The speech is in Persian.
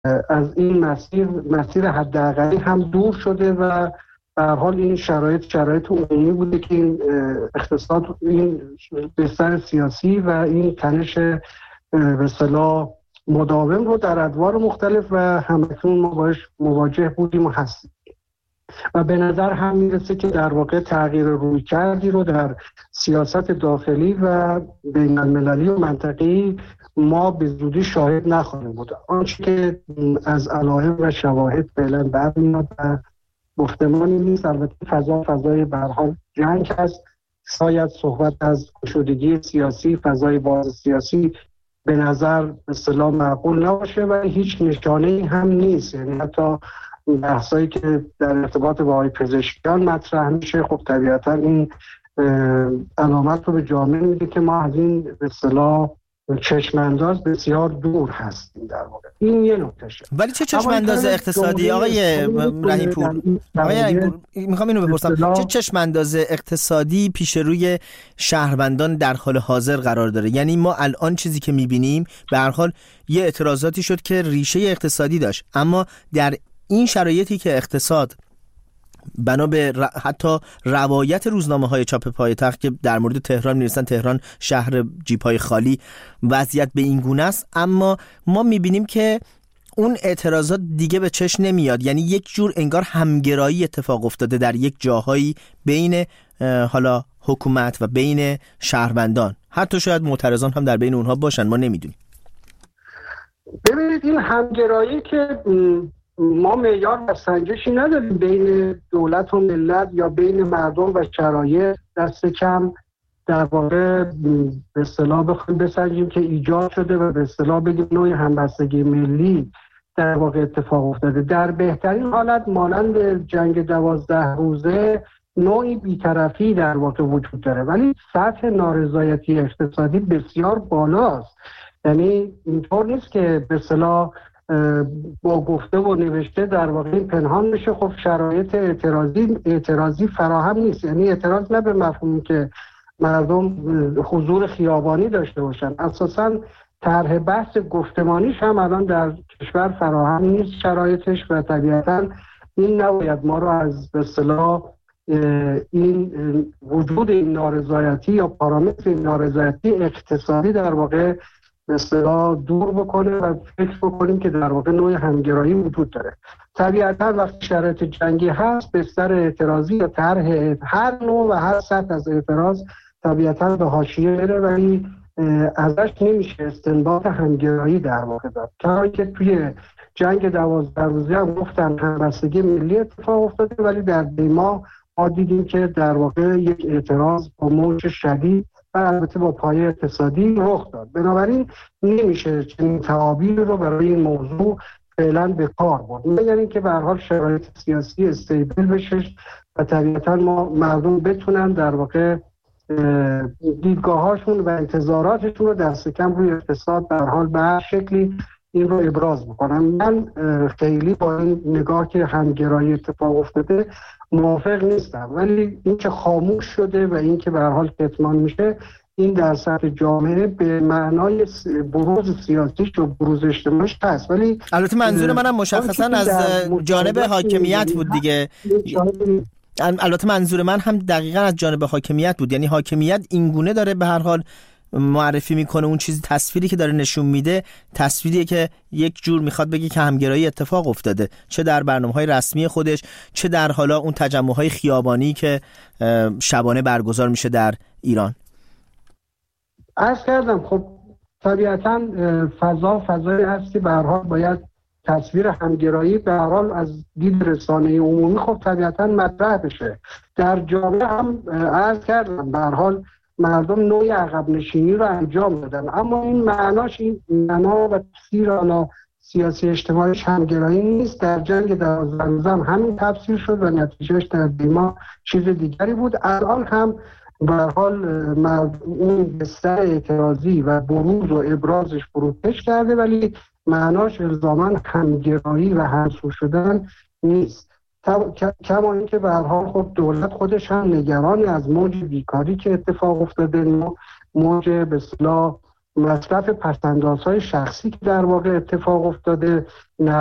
از این مسیر حداقلی هم دور شده و به هر حال این شرایط عمومی بوده که این اقتصاد، این بستر سیاسی و این تنش به اصطلاح مداوم رو در ادوار مختلف و همکنون ما باش مواجه بودیم و هستیم و به نظر هم میرسه که در واقع تغییر رویکردی رو در سیاست داخلی و بین المللی و منطقه‌ای ما به زودی شاهد نخواهیم بود. آنچه که از علائم و شواهد فعلا برمیاد و گفتمانی نیست. البته فضای به هر حال جنگ هست، شاید صحبت از گشودگی سیاسی، فضای باز سیاسی به نظر به اصطلاح معقول نباشه و هیچ نشانه‌ای هم نیست. یعنی حتی بحثایی که در ارتباط با پزشکیان مطرح میشه، خب طبیعتا این علامت رو به جامعه میده که ما از این به اصطلاح چشمانداز بسیار دور هستیم در واقع. این یه نکتهشه. ولی چه چشمانداز اقتصادی آقای رحیم‌پور؟ میخوام اینو بپرسم، چه چشمانداز اقتصادی پیش روی شهروندان در حال حاضر قرار داره؟ یعنی ما الان چیزی که میبینیم به هر حال یه اعتراضاتی شد که ریشه اقتصادی داشت، اما در این شرایطی که اقتصاد بنا به حتی روایت روزنامه‌های چاپ پایتخت که در مورد تهران می‌نویسن تهران شهر جیب‌های خالی، وضعیت به این گونه است، اما ما می‌بینیم که اون اعتراضات دیگه به چشم نمیاد. یعنی یک جور انگار همگرایی اتفاق افتاده در یک جاهایی بین حالا حکومت و بین شهروندان، حتی شاید معترضان هم در بین اونها باشن، ما نمی‌دونیم. ببینید این همگرایی که ما معیار و سنجشی نداریم بین دولت و ملت یا بین مردم و شرایط، دست کم در واقع به اصطلاح بخوایم بسنجیم که ایجاد شده و به اصطلاح بگیم نوع همبستگی ملی در واقع اتفاق افتاده. در بهترین حالت مانند جنگ 12 روزه نوعی بی‌طرفی در واقع وجود داره، ولی سطح نارضایتی اقتصادی بسیار بالاست. یعنی اینطور نیست که به اصطلاح با گفته و نوشته در واقع پنهان بشه. خب شرایط اعتراضی فراهم نیست. یعنی اعتراض نه به مفهومی که مردم حضور خیابانی داشته باشن، اساساً طرح بحث گفتمانیش هم الان در کشور فراهم نیست شرایطش و طبیعتاً این نباید ما رو از به اصطلاح این وجود این نارضایتی یا پارامتر این نارضایتی اقتصادی در واقع به اصطلاح دور بکنه و فکر بکنیم که در واقع نوع همگرایی وجود داره. طبیعتا وقتی شرایط جنگی هست بستر اعتراضی یا طرح هر نوع و هر سطح از اعتراض طبیعتا به حاشیه میره، ولی ازش نمیشه استنباط همگرایی در واقع داد. که توی جنگ 12 روزه هم گفتن همبستگی ملی اتفاق افتاده، ولی در دیما ما دیدیم که در واقع یک اعتراض با موج شدید و البته با پایه اقتصادی رخ داد. بنابراین نمیشه چنین تعابیری رو برای این موضوع فعلا به کار برد، مگر اینکه به هر حال شرایط سیاسی استیبل بشه و طبیعتا ما مردم بتونن در واقع دیدگاهاشون و انتظاراتشون رو دست کم روی اقتصاد به هر حال به هر شکلی این رو ابراز بکنن. من خیلی با این نگاه که همگرایی اتفاق افتاده موافق نیستم، ولی این که خاموش شده و این که به هر حال کتمان میشه، این در سطح جامعه به معنای بروز سیاسیش و بروز اجتماعیش هست. ولی البته منظور منم مشخصا از جانب حاکمیت بود دیگه. البته منظور من هم دقیقاً از جانب حاکمیت بود. یعنی حاکمیت اینگونه داره به هر حال معرفی میکنه اون چیزی، تصویری که داره نشون میده تصویریه که یک جور میخواد بگه که همگرایی اتفاق افتاده، چه در برنامه‌های رسمی خودش، چه در حالا اون تجمع‌های خیابانی که شبانه برگزار میشه در ایران. عرض کردم خب طبیعتاً فضای هست که به هر حال باید تصویر همگرایی به هر حال از دید رسانه عمومی خب طبیعتاً مطرح بشه. در جامعه هم عرض کردم به هر حال مردم نوعی عقب نشینی رو انجام دادن، اما این معنا و تفسیر آن سیاسی اجتماعیش همگرایی نیست. در جنگ 12 روزه هم همین تفسیر شد و نتیجهش در دیما چیز دیگری بود. الان هم به هر حال اون بستر اعتراضی و بروز و ابرازش فروکش کرده، ولی معناش الزاماً همگرایی و همسو شدن نیست. کما اینکه به هر حال خب دولت خودش هم نگرانی از موج بیکاری که اتفاق افتاده، موج به اصطلاح مصرف پس‌اندازهای شخصی که در واقع اتفاق افتاده،